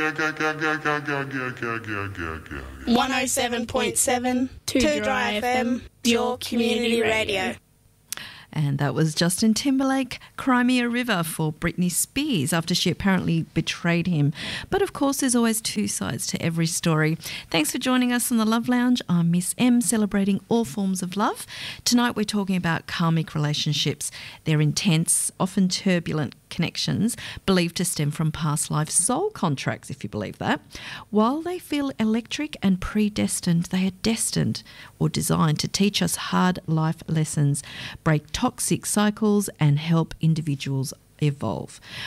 107.7 2 Dry FM, your community radio. And that was Justin Timberlake, Crimea River, for Britney Spears after she apparently betrayed him. But of course, there's always two sides to every story. Thanks for joining us on the Love Lounge. I'm Miss M, celebrating all forms of love. Tonight we're talking about karmic relationships. They're intense, often turbulent connections believed to stem from past life soul contracts, if you believe that. While they feel electric and predestined, they are destined or designed to teach us hard life lessons, break toxic cycles and help individuals evolve.